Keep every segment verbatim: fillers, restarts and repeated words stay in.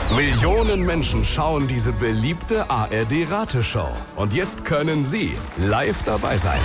Millionen Menschen schauen diese beliebte A R D-Rateshow. Und jetzt können Sie live dabei sein.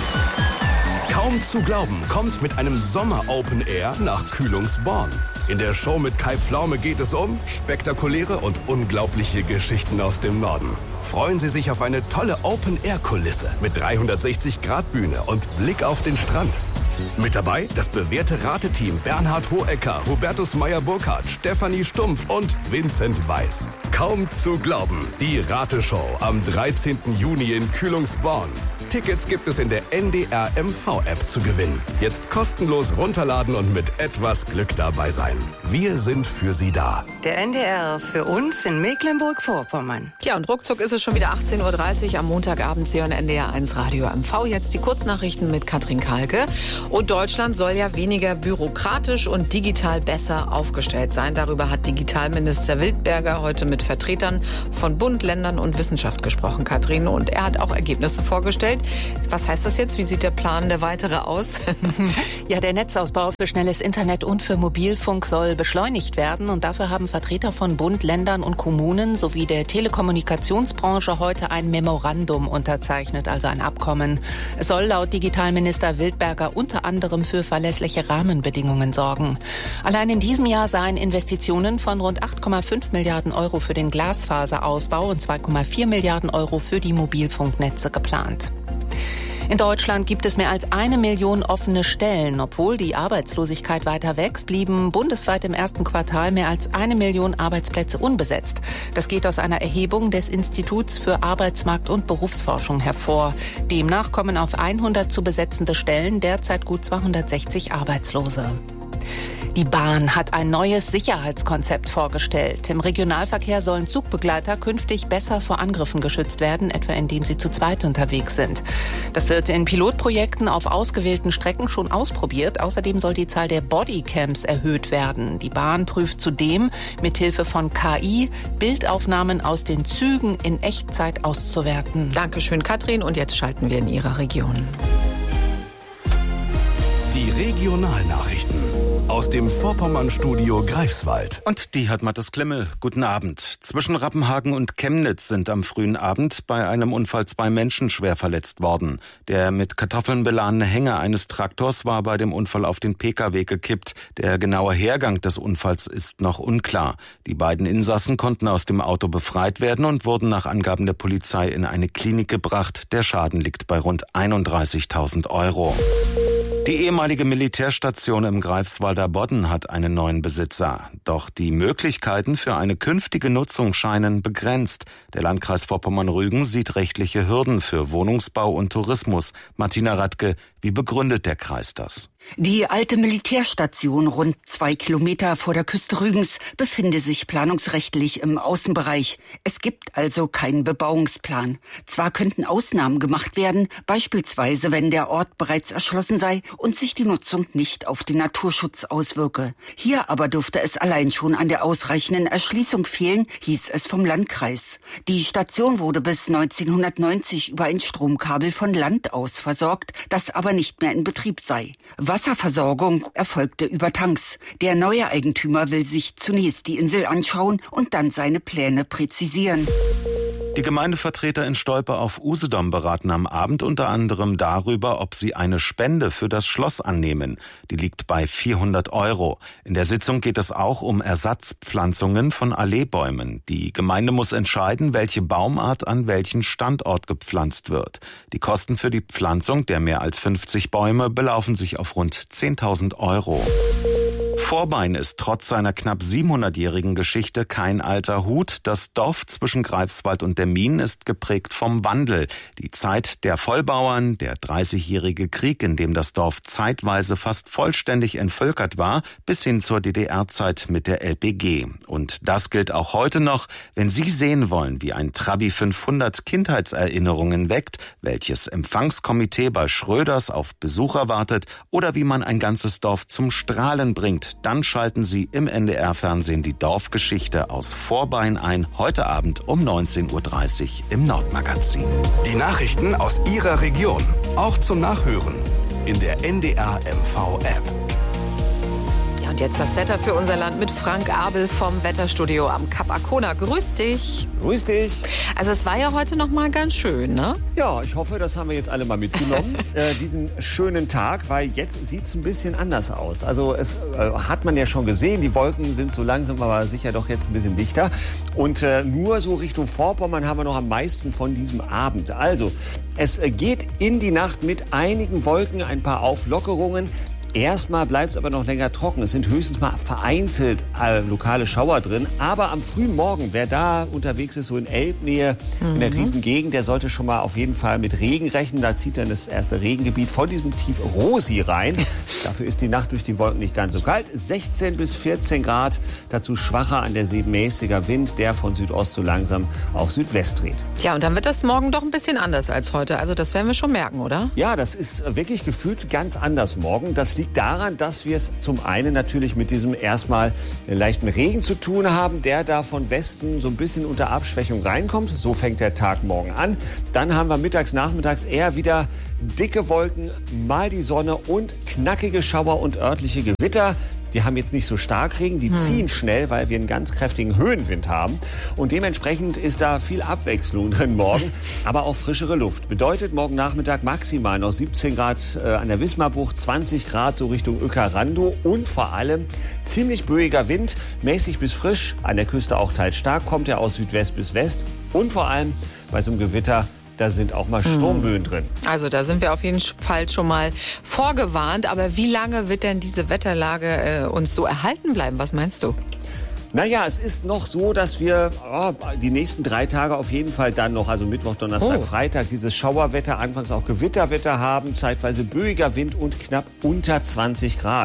Kaum zu glauben kommt mit einem Sommer-Open Air nach Kühlungsborn. In der Show mit Kai Pflaume geht es um spektakuläre und unglaubliche Geschichten aus dem Norden. Freuen Sie sich auf eine tolle Open-Air-Kulisse mit dreihundertsechzig Grad Bühne und Blick auf den Strand. Mit dabei das bewährte Rateteam Bernhard Hohecker, Hubertus Meyer-Burkhardt, Stefanie Stumpf und Vincent Weiss. Kaum zu glauben, die Rateshow am dreizehnten Juni in Kühlungsborn. Tickets gibt es in der N D R M V-App zu gewinnen. Jetzt kostenlos runterladen und mit etwas Glück dabei sein. Wir sind für Sie da. Der N D R für uns in Mecklenburg-Vorpommern. Ja, und ruckzuck ist es schon wieder achtzehn Uhr dreißig am Montagabend. Sie hören N D R eins Radio M V. Jetzt die Kurznachrichten mit Katrin Kalke. Und Deutschland soll ja weniger bürokratisch und digital besser aufgestellt sein. Darüber hat Digitalminister Wildberger heute mit Vertretern von Bund, Ländern und Wissenschaft gesprochen, Katrin. Und er hat auch Ergebnisse vorgestellt. Was heißt das jetzt? Wie sieht der Plan, der weitere aus? Ja, der Netzausbau für schnelles Internet und für Mobilfunk soll beschleunigt werden. Und dafür haben Vertreter von Bund, Ländern und Kommunen sowie der Telekommunikationsbranche heute ein Memorandum unterzeichnet, also ein Abkommen. Es soll laut Digitalminister Wildberger unter anderem für verlässliche Rahmenbedingungen sorgen. Allein in diesem Jahr seien Investitionen von rund acht Komma fünf Milliarden Euro für den Glasfaserausbau und zwei Komma vier Milliarden Euro für die Mobilfunknetze geplant. In Deutschland gibt es mehr als eine Million offene Stellen. Obwohl die Arbeitslosigkeit weiter wächst, blieben bundesweit im ersten Quartal mehr als eine Million Arbeitsplätze unbesetzt. Das geht aus einer Erhebung des Instituts für Arbeitsmarkt- und Berufsforschung hervor. Demnach kommen auf hundert zu besetzende Stellen derzeit gut zweihundertsechzig Arbeitslose. Die Bahn hat ein neues Sicherheitskonzept vorgestellt. Im Regionalverkehr sollen Zugbegleiter künftig besser vor Angriffen geschützt werden, etwa indem sie zu zweit unterwegs sind. Das wird in Pilotprojekten auf ausgewählten Strecken schon ausprobiert. Außerdem soll die Zahl der Bodycams erhöht werden. Die Bahn prüft zudem, mithilfe von K I Bildaufnahmen aus den Zügen in Echtzeit auszuwerten. Dankeschön, Katrin. Und jetzt schalten wir in Ihrer Region. Die Regionalnachrichten aus dem Vorpommern-Studio Greifswald. Und die hat Mathis Klimmel. Guten Abend. Zwischen Rappenhagen und Chemnitz sind am frühen Abend bei einem Unfall zwei Menschen schwer verletzt worden. Der mit Kartoffeln beladene Hänger eines Traktors war bei dem Unfall auf den P K W gekippt. Der genaue Hergang des Unfalls ist noch unklar. Die beiden Insassen konnten aus dem Auto befreit werden und wurden nach Angaben der Polizei in eine Klinik gebracht. Der Schaden liegt bei rund einunddreißigtausend Euro. Die ehemalige Militärstation im Greifswalder Bodden hat einen neuen Besitzer. Doch die Möglichkeiten für eine künftige Nutzung scheinen begrenzt. Der Landkreis Vorpommern-Rügen sieht rechtliche Hürden für Wohnungsbau und Tourismus. Martina Radke, wie begründet der Kreis das? Die alte Militärstation, rund zwei Kilometer vor der Küste Rügens, befinde sich planungsrechtlich im Außenbereich. Es gibt also keinen Bebauungsplan. Zwar könnten Ausnahmen gemacht werden, beispielsweise wenn der Ort bereits erschlossen sei und sich die Nutzung nicht auf den Naturschutz auswirke. Hier aber dürfte es allein schon an der ausreichenden Erschließung fehlen, hieß es vom Landkreis. Die Station wurde bis neunzehnhundertneunzig über ein Stromkabel von Land aus versorgt, das aber nicht mehr in Betrieb sei. Wasserversorgung erfolgte über Tanks. Der neue Eigentümer will sich zunächst die Insel anschauen und dann seine Pläne präzisieren. Die Gemeindevertreter in Stolpe auf Usedom beraten am Abend unter anderem darüber, ob sie eine Spende für das Schloss annehmen. Die liegt bei vierhundert Euro. In der Sitzung geht es auch um Ersatzpflanzungen von Alleebäumen. Die Gemeinde muss entscheiden, welche Baumart an welchen Standort gepflanzt wird. Die Kosten für die Pflanzung der mehr als fünfzig Bäume belaufen sich auf rund zehntausend Euro. Vorbein ist trotz seiner knapp siebenhundertjährigen Geschichte kein alter Hut. Das Dorf zwischen Greifswald und der Mien ist geprägt vom Wandel. Die Zeit der Vollbauern, der dreißigjährige Krieg, in dem das Dorf zeitweise fast vollständig entvölkert war, bis hin zur D D R-Zeit mit der L P G. Und das gilt auch heute noch. Wenn Sie sehen wollen, wie ein Trabi fünfhundert Kindheitserinnerungen weckt, welches Empfangskomitee bei Schröders auf Besucher wartet oder wie man ein ganzes Dorf zum Strahlen bringt, dann schalten Sie im N D R-Fernsehen die Dorfgeschichte aus Vorbein ein, heute Abend um neunzehn Uhr dreißig im Nordmagazin. Die Nachrichten aus Ihrer Region, auch zum Nachhören in der N D R M V-App. Ja, und jetzt das Wetter für unser Land mit Frank Abel vom Wetterstudio am Kap Arkona. Grüß dich. Grüß dich. Also es war ja heute noch mal ganz schön, ne? Ja, ich hoffe, das haben wir jetzt alle mal mitgenommen, äh, diesen schönen Tag, weil jetzt sieht es ein bisschen anders aus. Also es äh, hat man ja schon gesehen, die Wolken sind so langsam, aber sicher doch jetzt ein bisschen dichter. Und äh, nur so Richtung Vorpommern haben wir noch am meisten von diesem Abend. Also es äh, geht in die Nacht mit einigen Wolken, ein paar Auflockerungen. Erstmal bleibt es aber noch länger trocken. Es sind höchstens mal vereinzelt äh, lokale Schauer drin. Aber am frühen Morgen, wer da unterwegs ist, so in Elbnähe, mhm. in der Riesengegend, der sollte schon mal auf jeden Fall mit Regen rechnen. Da zieht dann das erste Regengebiet von diesem Tief Rosi rein. Dafür ist die Nacht durch die Wolken nicht ganz so kalt. sechzehn bis vierzehn Grad, dazu schwacher an der See mäßiger Wind, der von Südost so langsam auf Südwest dreht. Ja, und dann wird das morgen doch ein bisschen anders als heute. Also das werden wir schon merken, oder? Ja, das ist wirklich gefühlt ganz anders morgen. Das liegt daran, dass wir es zum einen natürlich mit diesem erstmal leichten Regen zu tun haben, der da von Westen so ein bisschen unter Abschwächung reinkommt. So fängt der Tag morgen an. Dann haben wir mittags, nachmittags eher wieder dicke Wolken, mal die Sonne und knackige Schauer und örtliche Gewitter. Die haben jetzt nicht so stark Regen, die hm. ziehen schnell, weil wir einen ganz kräftigen Höhenwind haben. Und dementsprechend ist da viel Abwechslung drin morgen, aber auch frischere Luft. Bedeutet morgen Nachmittag maximal noch siebzehn Grad äh, an der Wismarbucht, zwanzig Grad so Richtung Uecker-Randow und vor allem ziemlich böiger Wind, mäßig bis frisch, an der Küste auch teils stark, kommt er aus Südwest bis West und vor allem bei so einem Gewitter, da sind auch mal Sturmböen drin. Also da sind wir auf jeden Fall schon mal vorgewarnt. Aber wie lange wird denn diese Wetterlage äh, uns so erhalten bleiben? Was meinst du? Naja, es ist noch so, dass wir oh, die nächsten drei Tage auf jeden Fall dann noch, also Mittwoch, Donnerstag, oh. Freitag, dieses Schauerwetter, anfangs auch Gewitterwetter haben, zeitweise böiger Wind und knapp unter zwanzig Grad.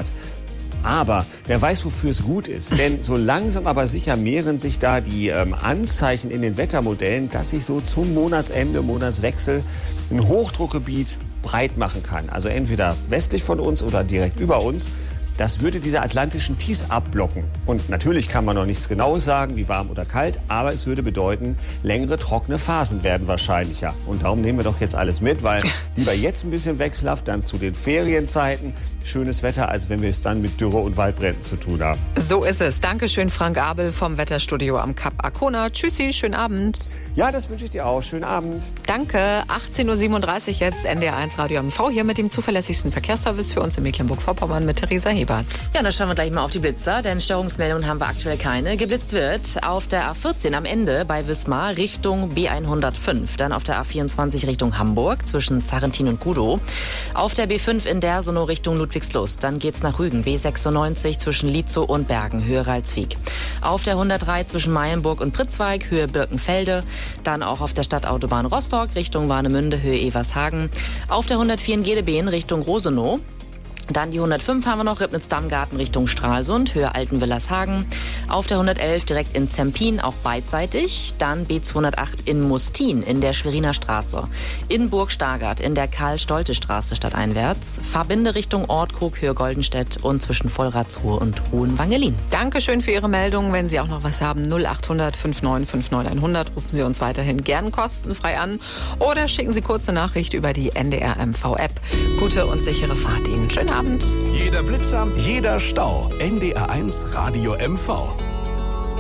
Aber wer weiß, wofür es gut ist. Denn so langsam aber sicher mehren sich da die ähm, Anzeichen in den Wettermodellen, dass sich so zum Monatsende, Monatswechsel ein Hochdruckgebiet breit machen kann. Also entweder westlich von uns oder direkt über uns. Das würde diese atlantischen Tiefs abblocken. Und natürlich kann man noch nichts Genaues sagen, wie warm oder kalt, aber es würde bedeuten, längere trockene Phasen werden wahrscheinlicher. Und darum nehmen wir doch jetzt alles mit, weil lieber jetzt ein bisschen Wechselhaft, dann zu den Ferienzeiten. Schönes Wetter, als wenn wir es dann mit Dürre und Waldbränden zu tun haben. So ist es. Dankeschön, Frank Abel vom Wetterstudio am Kap Arkona. Tschüssi, schönen Abend. Ja, das wünsche ich dir auch. Schönen Abend. Danke. achtzehn Uhr siebenunddreißig jetzt N D R eins Radio M V hier mit dem zuverlässigsten Verkehrsservice für uns in Mecklenburg-Vorpommern mit Theresa Hebert. Ja, dann schauen wir gleich mal auf die Blitzer, denn Störungsmeldungen haben wir aktuell keine. Geblitzt wird auf der A vierzehn am Ende bei Wismar Richtung B hundertfünf. Dann auf der A vierundzwanzig Richtung Hamburg zwischen Zarrentin und Kudow. Auf der B fünf in Dersenow Richtung Ludwigslust. Dann geht's nach Rügen. B sechsundneunzig zwischen Lietzow und Bergen, Höhe Ralswiek. Auf der hundertdrei zwischen Meyenburg und Pritzweig, Höhe Birkenfelde. Dann auch auf der Stadtautobahn Rostock Richtung Warnemünde, Höhe Evershagen. Auf der hundertvier in Gedebeen Richtung Rosenow. Dann die hundertfünf haben wir noch, Ribnitz-Dammgarten Richtung Stralsund, Höhe Altenwillershagen. Auf der hundertelf direkt in Zempin, auch beidseitig. Dann B zweihundertacht in Mustin in der Schweriner Straße. In Burg-Stargard in der Karl-Stolte-Straße stadteinwärts. Fahrbinde Richtung Ortkrug, Höhe Goldenstedt und zwischen Vollratsruhe und Hohenwangelin. Dankeschön für Ihre Meldung. Wenn Sie auch noch was haben, null acht hundert fünfundneunzig neunundfünfzig hundert, rufen Sie uns weiterhin gern kostenfrei an oder schicken Sie kurze Nachricht über die N D R M V-App. Gute und sichere Fahrt Ihnen. Schönen Abend. Jeder Blitzer, jeder Stau. N D R eins Radio M V.